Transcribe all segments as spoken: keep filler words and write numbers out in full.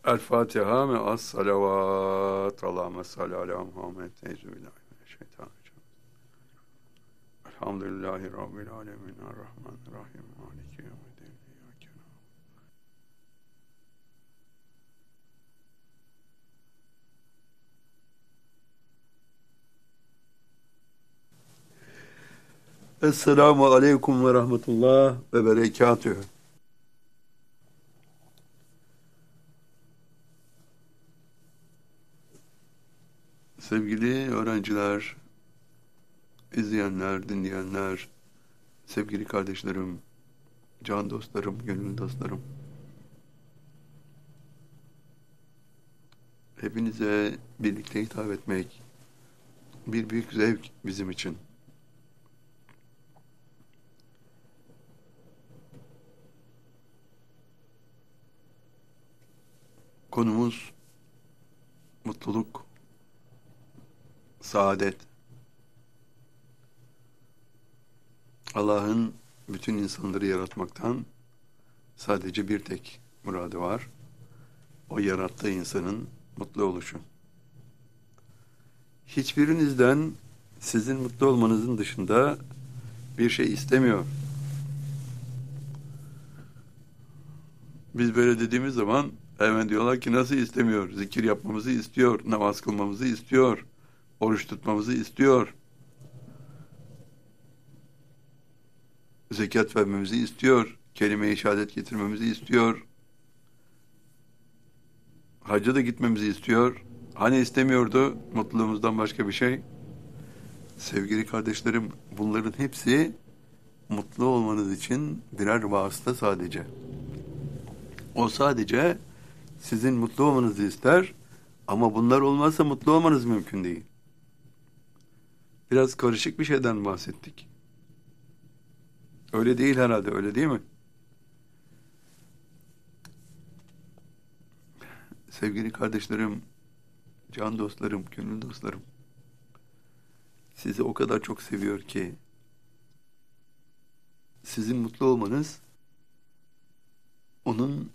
El Fatiha me as salavat. Allahümme salli ala Muhammed. Euzubillahimineşşeytanirracim. Elhamdülillahi Rabbil alemin. Errahmanirrahim. Maliki yevmiddin. İyyâke na'budu. Esselamu aleyküm ve rahmetullah ve berekatühü. Sevgili öğrenciler, izleyenler, dinleyenler, sevgili kardeşlerim, can dostlarım, gönül dostlarım. Hepinize birlikte hitap etmek bir büyük zevk bizim için. Konumuz mutluluk, saadet. Allah'ın bütün insanları yaratmaktan sadece bir tek muradı var. O yarattığı insanın mutlu oluşu. Hiçbirinizden sizin mutlu olmanızın dışında bir şey istemiyor. Biz böyle dediğimiz zaman hemen diyorlar ki nasıl istemiyor? Zikir yapmamızı istiyor, namaz kılmamızı istiyor, oruç tutmamızı istiyor, zekat vermemizi istiyor, kelime-i şehadet getirmemizi istiyor, hacca da gitmemizi istiyor. Hani istemiyordu mutluluğumuzdan başka bir şey? Sevgili kardeşlerim, bunların hepsi mutlu olmanız için birer vasıta sadece. O sadece sizin mutlu olmanızı ister ama bunlar olmazsa mutlu olmanız mümkün değil. Biraz karışık bir şeyden bahsettik. Öyle değil herhalde, öyle değil mi? Sevgili kardeşlerim, can dostlarım, gönül dostlarım, sizi o kadar çok seviyor ki sizin mutlu olmanız onun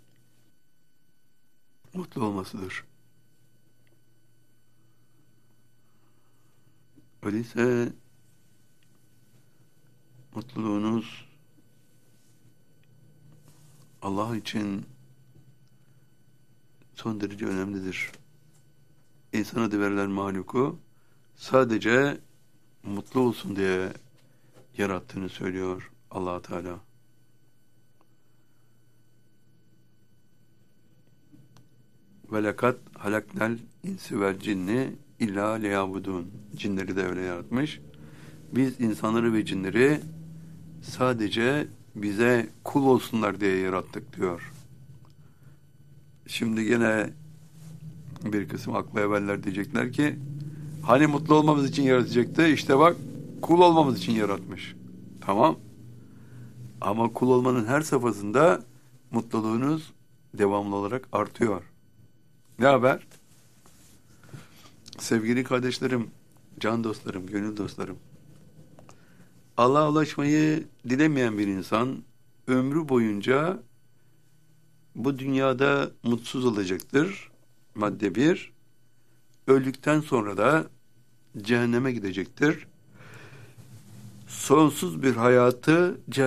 mutlu olmasıdır. Öyleyse mutluluğunuz Allah için son derece önemlidir. İnsan adı verilen mahluku sadece mutlu olsun diye yarattığını söylüyor Allah Teala. Ve lekad halaknel insi vel cinni illa liyabudun. Cinleri de öyle yaratmış. Biz insanları ve cinleri sadece bize kul olsunlar diye yarattık diyor. Şimdi gene bir kısım aklı evveller diyecekler ki hani mutlu olmamız için yaratacaktı, işte bak kul olmamız için yaratmış. Tamam. Ama kul olmanın her safhasında mutluluğunuz devamlı olarak artıyor. Ne haber? Sevgili kardeşlerim, can dostlarım, gönül dostlarım. Allah'a ulaşmayı dilemeyen bir insan ömrü boyunca bu dünyada mutsuz olacaktır. Madde bir. Öldükten sonra da cehenneme gidecektir. Sonsuz bir hayatı